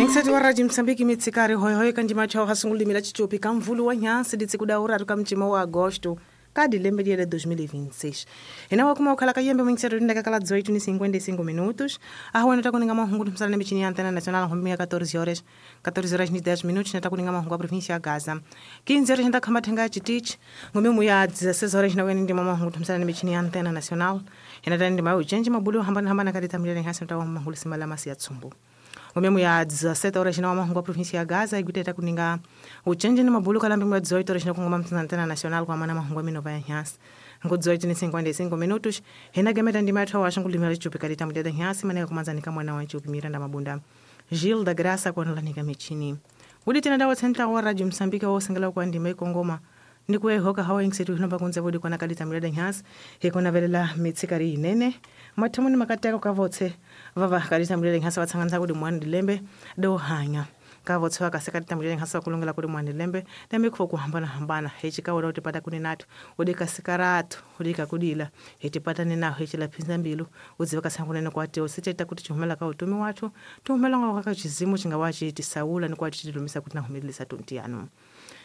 Msati wa Radio Msambiki mitsikari hoyo kanjima chao hasungulimira chichopi kamvulu wa nyansi ditsikudahura tukamchima wa agosto kadi lembe dia de 2026. Inawa kuma ukala kayembe mwingsatu ndaka kala 18 ni 55 minutos. Ahwana takuninga mahungu msana na michini ya Antena Nacional homia 14 horas. 14 horas ni 10 minutos na takuninga mahungu wa província ya Gaza. 15 horas ndaka kamatenga chitich. Ngome muya 16 horas na weni ndima mahungu msana na michini ya Antena Nacional. Inadani ndima ujenji mabulu hambana kadita mlele hasa mtawa mahungu simala masi ya tsumbu. Ngomemu ya 17 horas na mahungu wa província ya Gaza iguteta kuninga uchenje na mabulu kala mbimwa 18 horas na kungoma mtana Antena Nacional kwa mana mahungu wa minova ya nyasi. Ngo 18 ni 55 minutos hena gemeta ndima ya tawa shangu limera chupi kalita mdeda nyasi maneka kumanza nika mwana wa chupi miranda mabunda Gil da Graça kwa nalanika michini. Uli tena dawa centra wa Radio Msambiki wa singala kwa ndima ikongoma ndikuwe hoka hawa ingsetu hinomba kunze vodi kwa nakalita mdeda nyasi hekona velela mitsikari inene matamuni makateka kwa vote vava kalita mdeda nyasi watsanganza kudi mwani lembe do hanya kavotse vakasekalita mdeda nyasi wakulongela kudi mwani lembe lembe kufa kuhambana hechika wada utipata kuni natu udika sikaratu udika kudila hetipata nina hechila pinza mbilu uziva kasangunene kwa teo siteta kuti chumela ka utumi watu tumela nga waka chizimu chinga wachi iti saula ni kwa chitilumisa kuti na humilisa tuntianu